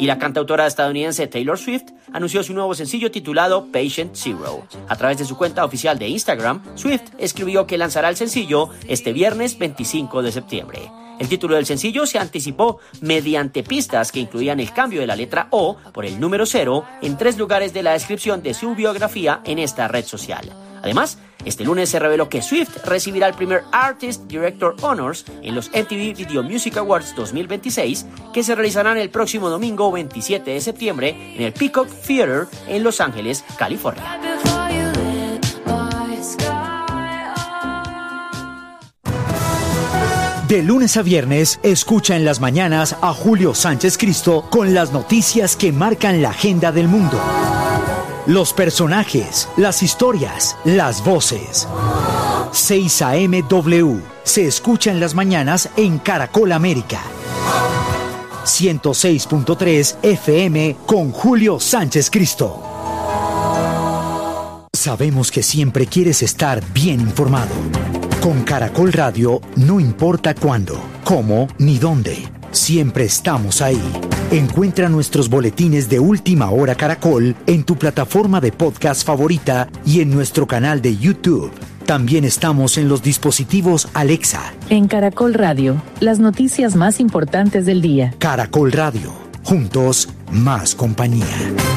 Y la cantautora estadounidense Taylor Swift anunció su nuevo sencillo titulado Patient Zero. A través de su cuenta oficial de Instagram, Swift escribió que lanzará el sencillo este viernes 25 de septiembre. El título del sencillo se anticipó mediante pistas que incluían el cambio de la letra O por el número 0 en 3 lugares de la descripción de su biografía en esta red social. Además, este lunes se reveló que Swift recibirá el primer Artist Director Honors en los MTV Video Music Awards 2026, que se realizarán el próximo domingo 27 de septiembre en el Peacock Theater en Los Ángeles, California. De lunes a viernes, escucha en las mañanas a Julio Sánchez Cristo con las noticias que marcan la agenda del mundo. Los personajes, las historias, las voces. 6 a.m. W. Se escucha en las mañanas en Caracol América. 106.3 FM con Julio Sánchez Cristo. Sabemos que siempre quieres estar bien informado. Con Caracol Radio, no importa cuándo, cómo ni dónde, siempre estamos ahí. Encuentra nuestros boletines de Última Hora Caracol en tu plataforma de podcast favorita y en nuestro canal de YouTube. También estamos en los dispositivos Alexa. En Caracol Radio, las noticias más importantes del día. Caracol Radio, juntos, más compañía.